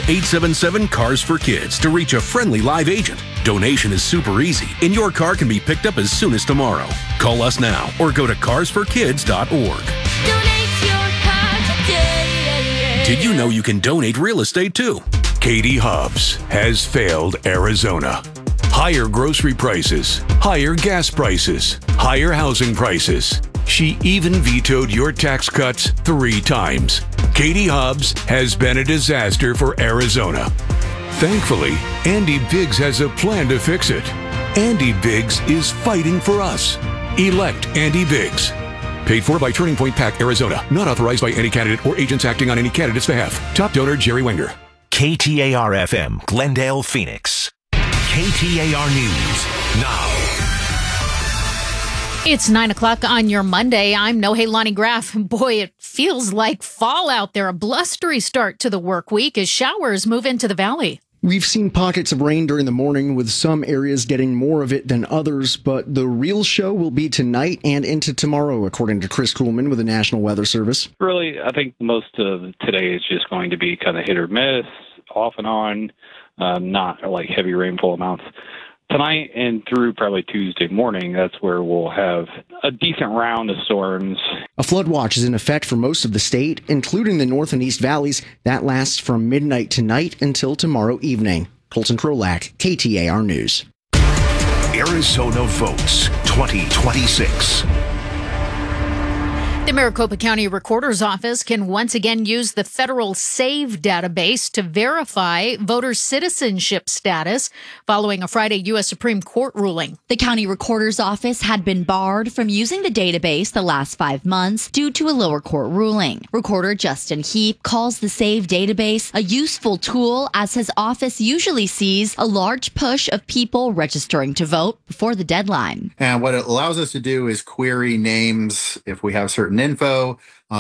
877-CARS-FOR-KIDS to reach a friendly live agent. Donation is super easy, and your car can be picked up as soon as tomorrow. Call us now or go to carsforkids.org. Donate your car today. Did you know you can donate real estate too? Katie Hobbs has failed Arizona. Higher grocery prices, higher gas prices, higher housing prices. She even vetoed your tax cuts 3 times. Katie Hobbs has been a disaster for Arizona. Thankfully, Andy Biggs has a plan to fix it. Andy Biggs is fighting for us. Elect Andy Biggs. Paid for by Turning Point PAC, Arizona. Not authorized by any candidate or agents acting on any candidate's behalf. Top donor, Jerry Wenger. KTAR-FM, Glendale, Phoenix. KTAR News now. It's 9 o'clock on your Monday. I'm Nohelani Graff. Boy, it feels like fall out there. A blustery start to the work week as showers move into the valley. We've seen pockets of rain during the morning, with some areas getting more of it than others, but the real show will be tonight and into tomorrow, according to Chris Kuhlman with the National Weather Service. Really, I think most of today is just going to be kind of hit or miss, off and on, not like heavy rainfall amounts. Tonight and through probably Tuesday morning, that's where we'll have a decent round of storms. A flood watch is in effect for most of the state, including the North and East Valleys. That lasts from midnight tonight until tomorrow evening. Colton Krolak, KTAR News. Arizona votes 2026. The Maricopa County Recorder's Office can once again use the federal SAVE database to verify voter citizenship status following a Friday U.S. Supreme Court ruling. The county recorder's office had been barred from using the database the last 5 months due to a lower court ruling. Recorder Justin Heap calls the SAVE database a useful tool, as his office usually sees a large push of people registering to vote before the deadline. And what it allows us to do is query names if we have certain info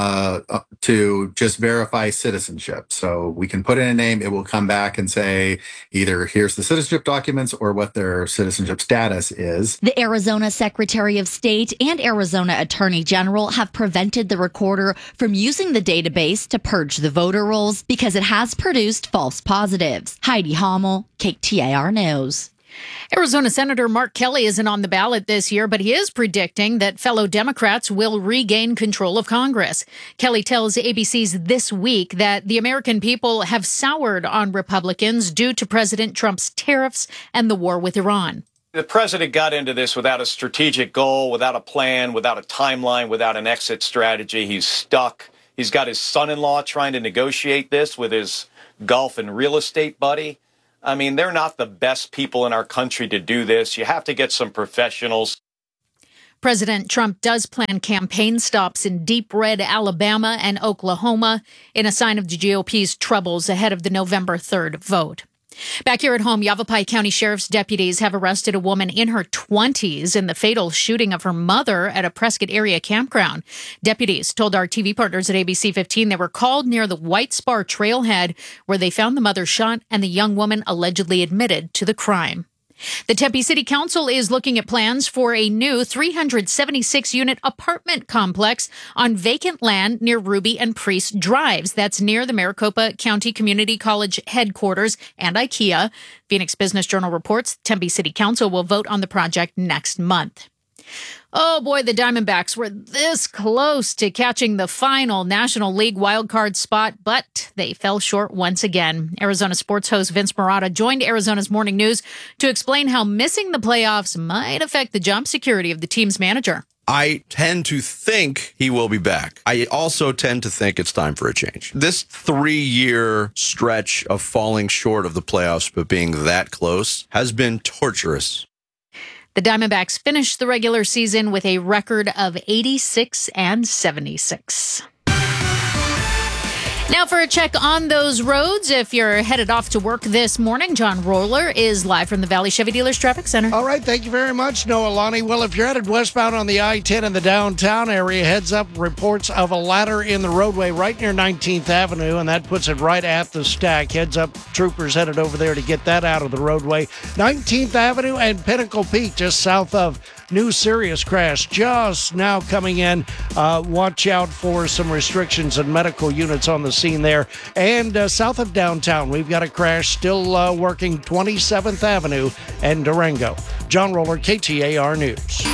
to just verify citizenship. So we can put in a name, it will come back and say either here's the citizenship documents or what their citizenship status is. The Arizona Secretary of State and Arizona Attorney General have prevented the recorder from using the database to purge the voter rolls because it has produced false positives. Heidi Hommel, KTAR News. Arizona Senator Mark Kelly isn't on the ballot this year, but he is predicting that fellow Democrats will regain control of Congress. Kelly tells ABC's This Week that the American people have soured on Republicans due to President Trump's tariffs and the war with Iran. The president got into this without a strategic goal, without a plan, without a timeline, without an exit strategy. He's stuck. He's got his son-in-law trying to negotiate this with his golf and real estate buddy. I mean, they're not the best people in our country to do this. You have to get some professionals. President Trump does plan campaign stops in deep red Alabama and Oklahoma in a sign of the GOP's troubles ahead of the November 3rd vote. Back here at home, Yavapai County Sheriff's deputies have arrested a woman in her 20s in the fatal shooting of her mother at a Prescott area campground. Deputies told our TV partners at ABC 15 they were called near the White Spar trailhead where they found the mother shot and the young woman allegedly admitted to the crime. The Tempe City Council is looking at plans for a new 376-unit apartment complex on vacant land near Ruby and Priest Drives. That's near the Maricopa County Community College headquarters and IKEA. Phoenix Business Journal reports Tempe City Council will vote on the project next month. Oh boy, the Diamondbacks were this close to catching the final National League wildcard spot, but they fell short once again. Arizona sports host Vince Marotta joined Arizona's Morning News to explain how missing the playoffs might affect the job security of the team's manager. I tend to think he will be back. I also tend to think it's time for a change. This 3-year stretch of falling short of the playoffs but being that close has been torturous. The Diamondbacks finished the regular season with a record of 86 and 76. Now for a check on those roads. If you're headed off to work this morning, John Roller is live from the Valley Chevy Dealers Traffic Center. All right, thank you very much, Noelani. Well, if you're headed westbound on the I-10 in the downtown area, heads up reports of a ladder in the roadway right near 19th Avenue, and that puts it right at the stack. Heads up, troopers headed over there to get that out of the roadway. 19th Avenue and Pinnacle Peak, just south of new serious crash just now coming in. Watch out for some restrictions and medical units on the scene there. And south of downtown, we've got a crash still working 27th Avenue and Durango. John Roller, KTAR News.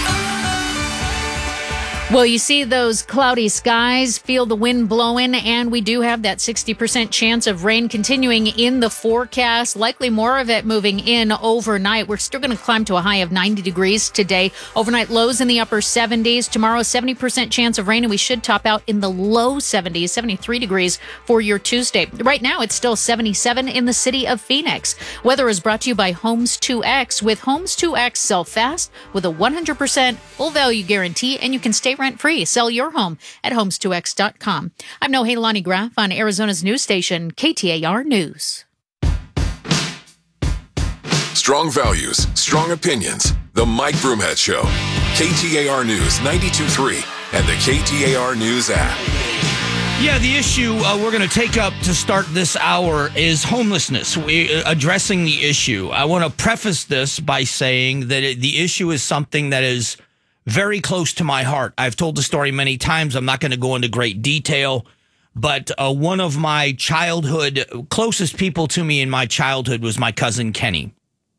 Well, you see those cloudy skies, feel the wind blowing, and we do have that 60% chance of rain continuing in the forecast. Likely more of it moving in overnight. We're still going to climb to a high of 90 degrees today. Overnight lows in the upper 70s. Tomorrow, 70% chance of rain, and we should top out in the low 70s, 73 degrees for your Tuesday. Right now, it's still 77 in the city of Phoenix. Weather is brought to you by Homes 2X. With Homes 2X, sell fast with a 100% full value guarantee, and you can stay rent-free. Sell your home at homes2x.com. I'm Nohelani Graff on Arizona's news station, KTAR News. Strong values, strong opinions. The Mike Broomhead Show. KTAR News 92.3 and the KTAR News app. Yeah, the issue we're going to take up to start this hour is homelessness. Addressing the issue. I want to preface this by saying that the issue is something that is very close to my heart. I've told the story many times. I'm not going to go into great detail, but one of my closest people to me in my childhood was my cousin Kenny.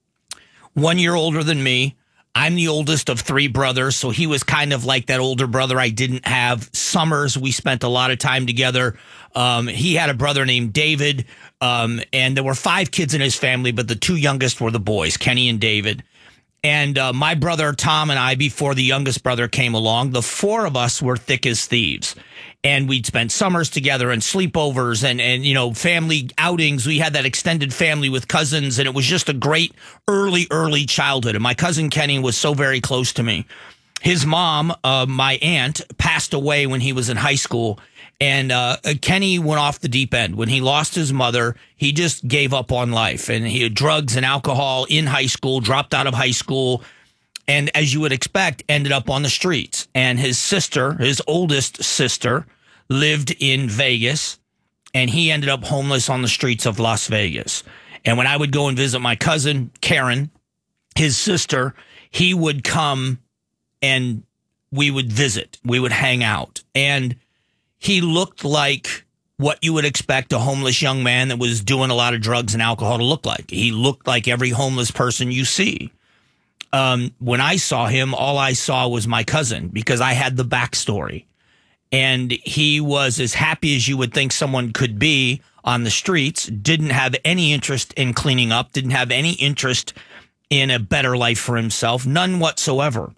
1 year older than me. I'm the oldest of three brothers, so he was kind of like that older brother I didn't have. Summers, we spent a lot of time together. He had a brother named David, and there were 5 kids in his family, but the 2 youngest were the boys, Kenny and David. And my brother Tom and I, before the youngest brother came along, the 4 of us were thick as thieves. And we'd spend summers together and sleepovers and family outings. We had that extended family with cousins, and it was just a great early childhood. And my cousin Kenny was so very close to me. His mom, my aunt, passed away when he was in high school. And Kenny went off the deep end. When he lost his mother, he just gave up on life. And he had drugs and alcohol in high school, dropped out of high school, and as you would expect, ended up on the streets. And his sister, his oldest sister, lived in Vegas, and he ended up homeless on the streets of Las Vegas. And when I would go and visit my cousin, Karen, his sister, he would come and we would visit. We would hang out. And he looked like what you would expect a homeless young man that was doing a lot of drugs and alcohol to look like. He looked like every homeless person you see. When I saw him, all I saw was my cousin because I had the backstory. And he was as happy as you would think someone could be on the streets, didn't have any interest in cleaning up, didn't have any interest in a better life for himself, none whatsoever.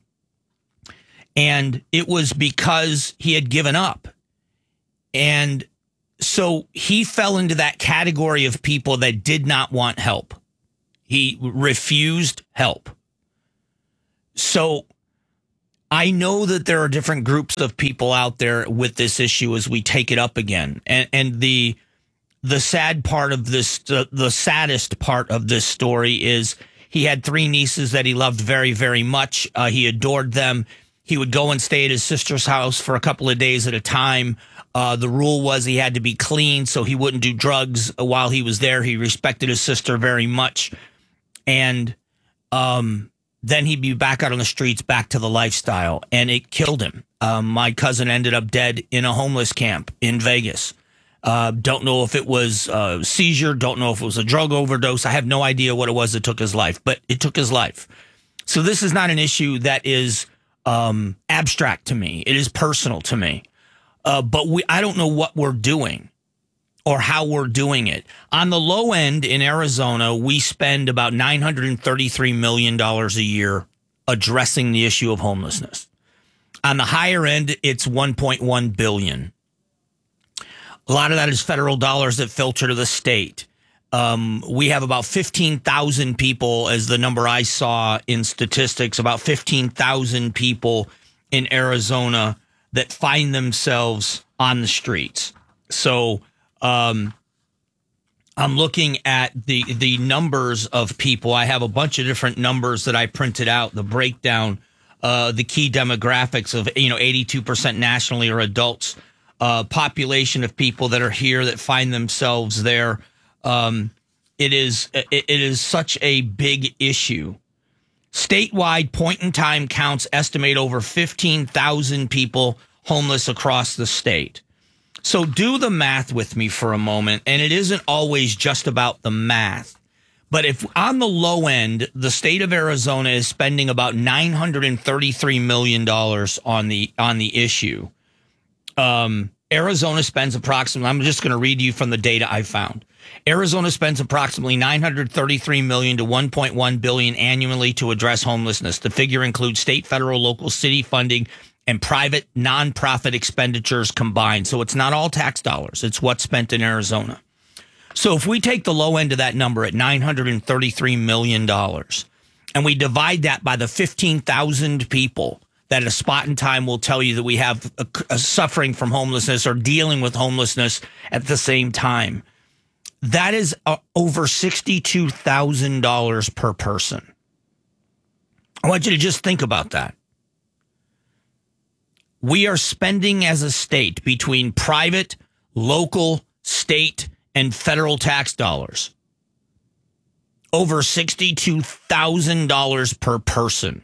And it was because he had given up. And so he fell into that category of people that did not want help. He refused help. So I know that there are different groups of people out there with this issue as we take it up again. And the sad part of this, the saddest part of this story is he had 3 nieces that he loved very, very much. He adored them. He would go and stay at his sister's house for a couple of days at a time. The rule was he had to be clean, so he wouldn't do drugs while he was there. He respected his sister very much. And then he'd be back out on the streets, back to the lifestyle, and it killed him. My cousin ended up dead in a homeless camp in Vegas. Don't know if it was a seizure, don't know if it was a drug overdose. I have no idea what it was that took his life, but it took his life. So this is not an issue that is abstract to me. It is personal to me. But I don't know what we're doing or how we're doing it. On the low end in Arizona, we spend about $933 million a year addressing the issue of homelessness. On the higher end, it's $1.1 billion. A lot of that is federal dollars that filter to the state. We have about 15,000 people, as the number I saw in statistics, about 15,000 people in Arizona that find themselves on the streets. So I'm looking at the numbers of people. I have a bunch of different numbers that I printed out, the breakdown, the key demographics of, 82% nationally are adults, population of people that are here that find themselves there. It is such a big issue. Statewide point-in-time counts estimate over 15,000 people homeless across the state. So do the math with me for a moment, and it isn't always just about the math. But if on the low end, the state of Arizona is spending about $933 million on the issue. Arizona spends approximately, I'm just going to read you from the data I found. Arizona spends approximately $933 million to $1.1 billion annually to address homelessness. The figure includes state, federal, local, city funding, and private nonprofit expenditures combined. So it's not all tax dollars. It's what's spent in Arizona. So if we take the low end of that number at $933 million and we divide that by the 15,000 people that at a spot in time will tell you that we have a suffering from homelessness or dealing with homelessness at the same time, that is over $62,000 per person. I want you to just think about that. We are spending as a state between private, local, state, and federal tax dollars over $62,000 per person.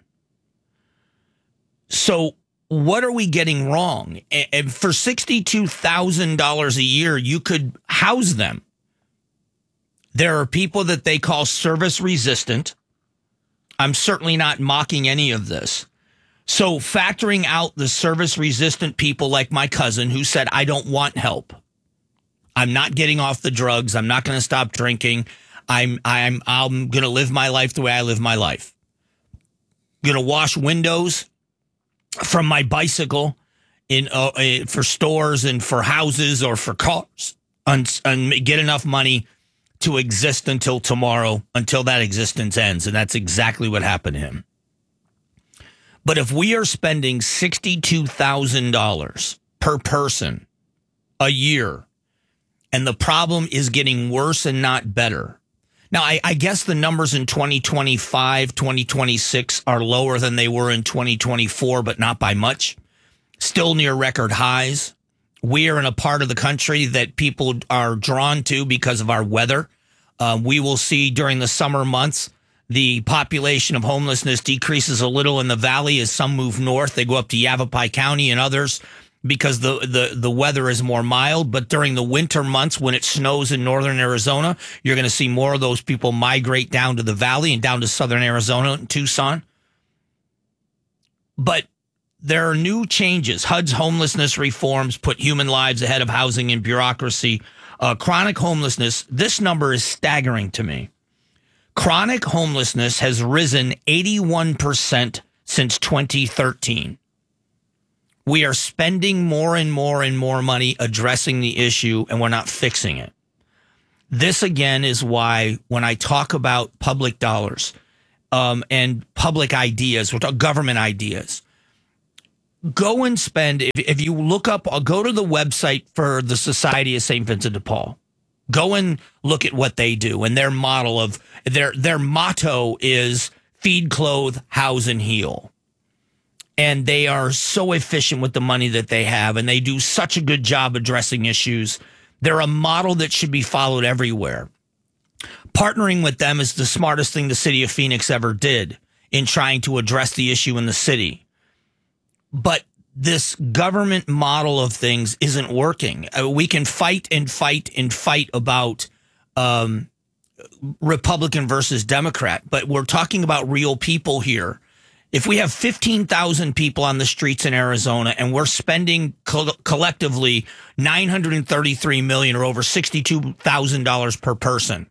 So what are we getting wrong? And for $62,000 a year, you could house them. There are people that they call service resistant. I'm certainly not mocking any of this. So factoring out the service resistant people like my cousin who said, I don't want help. I'm not getting off the drugs. I'm not going to stop drinking. I'm going to live my life the way I live my life. I'm going to wash windows from my bicycle in for stores and for houses or for cars and get enough money to exist until tomorrow, until that existence ends. And that's exactly what happened to him. But if we are spending $62,000 per person a year, and the problem is getting worse and not better. Now, I guess the numbers in 2025, 2026 are lower than they were in 2024, but not by much. Still near record highs. We are in a part of the country that people are drawn to because of our weather. We will see during the summer months, the population of homelessness decreases a little in the valley as some move north. They go up to Yavapai County and others because the weather is more mild. But during the winter months when it snows in northern Arizona, you're going to see more of those people migrate down to the valley and down to southern Arizona and Tucson. But there are new changes. HUD's homelessness reforms put human lives ahead of housing and bureaucracy. Chronic homelessness, this number is staggering to me. Chronic homelessness has risen 81% since 2013. We are spending more and more and more money addressing the issue, and we're not fixing it. This, again, is why when I talk about public dollars and public ideas, we're talking government ideas, go and spend, if you look up, go to the website for the Society of St. Vincent de Paul. Go and look at what they do, and their model of their motto is feed, clothe, house, and heal. And they are so efficient with the money that they have, and they do such a good job addressing issues. They're a model that should be followed everywhere. Partnering with them is the smartest thing the city of Phoenix ever did in trying to address the issue in the city. But this government model of things isn't working. We can fight and fight and fight about Republican versus Democrat, but we're talking about real people here. If we have 15,000 people on the streets in Arizona and we're spending collectively $933 million or over $62,000 per person,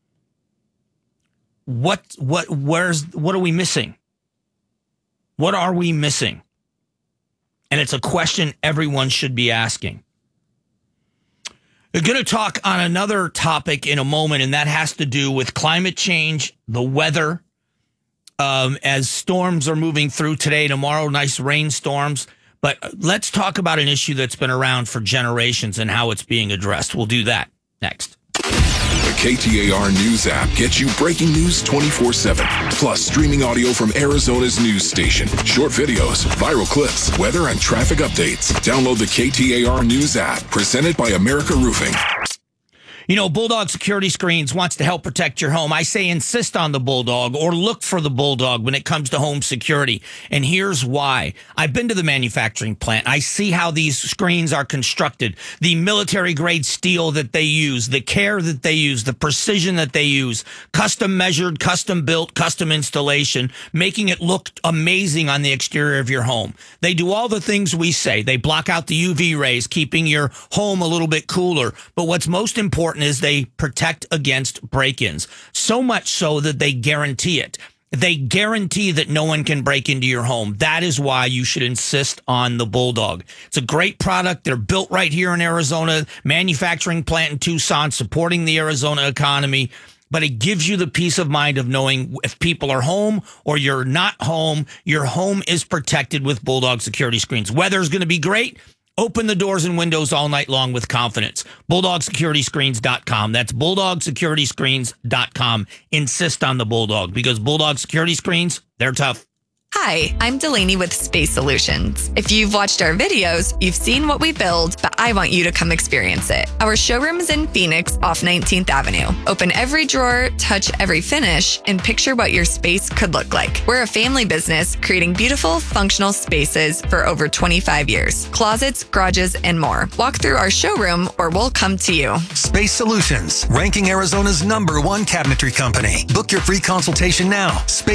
what are we missing? What are we missing? And it's a question everyone should be asking. We're going to talk on another topic in a moment, and that has to do with climate change, the weather, as storms are moving through today, tomorrow, nice rainstorms. But let's talk about an issue that's been around for generations and how it's being addressed. We'll do that next. The KTAR News app gets you breaking news 24/7, plus streaming audio from Arizona's news station, short videos, viral clips, weather and traffic updates. Download the KTAR News app, presented by America Roofing. You know, Bulldog Security Screens wants to help protect your home. I say insist on the Bulldog or look for the Bulldog when it comes to home security. And here's why. I've been to the manufacturing plant. I see how these screens are constructed, the military grade steel that they use, the care that they use, the precision that they use, custom measured, custom built, custom installation, making it look amazing on the exterior of your home. They do all the things we say. They block out the UV rays, keeping your home a little bit cooler. But what's most important is they protect against break-ins, so much so that they guarantee it. They guarantee that no one can break into your home. That is why you should insist on the Bulldog. It's a great product. They're built right here in Arizona, manufacturing plant in Tucson, supporting the Arizona economy. But it gives you the peace of mind of knowing if people are home or you're not home, your home is protected with Bulldog Security Screens. Weather's going to be great. Open the doors and windows all night long with confidence. BulldogSecurityScreens.com. That's BulldogSecurityScreens.com. Insist on the Bulldog because Bulldog Security Screens, they're tough. Hi, I'm Delaney with Space Solutions. If you've watched our videos, you've seen what we build, but I want you to come experience it. Our showroom is in Phoenix off 19th Avenue. Open every drawer, touch every finish, and picture what your space could look like. We're a family business creating beautiful, functional spaces for over 25 years. Closets, garages, and more. Walk through our showroom or we'll come to you. Space Solutions, ranking Arizona's #1 cabinetry company. Book your free consultation now.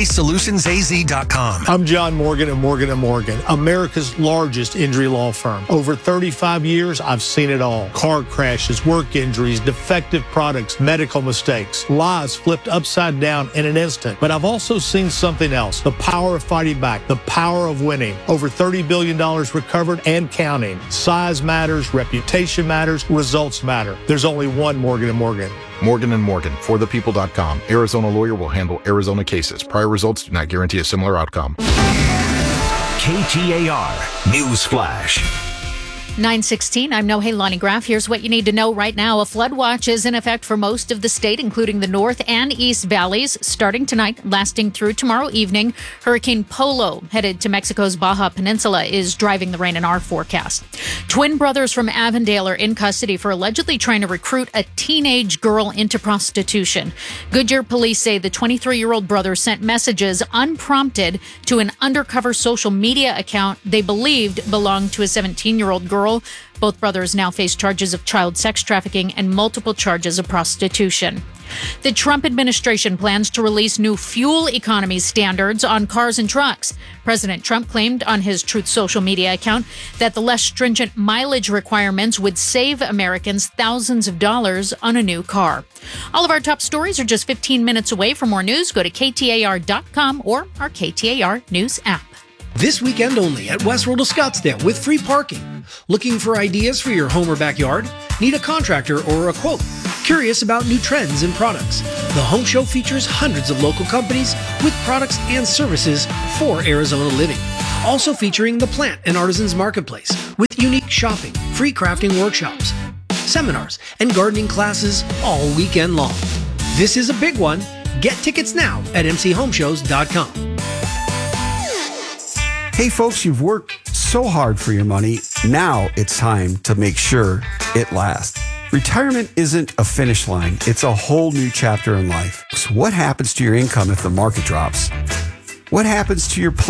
SpaceSolutionsAZ.com. I'm John Morgan of Morgan & Morgan, America's largest injury law firm. Over 35 years, I've seen it all. Car crashes, work injuries, defective products, medical mistakes, lives flipped upside down in an instant. But I've also seen something else, the power of fighting back, the power of winning. Over $30 billion recovered and counting. Size matters, reputation matters, results matter. There's only one Morgan & Morgan. Morgan & Morgan, forthepeople.com. Arizona lawyer will handle Arizona cases. Prior results do not guarantee a similar outcome. KTAR News Flash. 9:16. I'm Nohelani Graff. Here's what you need to know right now. A flood watch is in effect for most of the state, including the North and East Valleys, starting tonight, lasting through tomorrow evening. Hurricane Polo, headed to Mexico's Baja Peninsula, is driving the rain in our forecast. Twin brothers from Avondale are in custody for allegedly trying to recruit a teenage girl into prostitution. Goodyear police say the 23-year-old brother sent messages unprompted to an undercover social media account they believed belonged to a 17-year-old girl. Both brothers now face charges of child sex trafficking and multiple charges of prostitution. The Trump administration plans to release new fuel economy standards on cars and trucks. President Trump claimed on his Truth Social media account that the less stringent mileage requirements would save Americans thousands of dollars on a new car. All of our top stories are just 15 minutes away. For more news, go to KTAR.com or our KTAR News app. This weekend only at Westworld of Scottsdale with free parking. Looking for ideas for your home or backyard? Need a contractor or a quote? Curious about new trends and products? The home show features hundreds of local companies with products and services for Arizona living. Also featuring the Plant and Artisans Marketplace with unique shopping, free crafting workshops, seminars, and gardening classes all weekend long. This is a big one. Get tickets now at mchomeshows.com. Hey folks, you've worked so hard for your money. Now it's time to make sure it lasts. Retirement isn't a finish line. It's a whole new chapter in life. So what happens to your income if the market drops? What happens to your